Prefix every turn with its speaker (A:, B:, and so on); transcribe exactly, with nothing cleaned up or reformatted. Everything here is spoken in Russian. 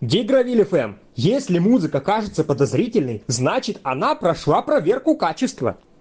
A: Гигровиль эф эм. Если музыка кажется подозрительной, значит она прошла проверку качества.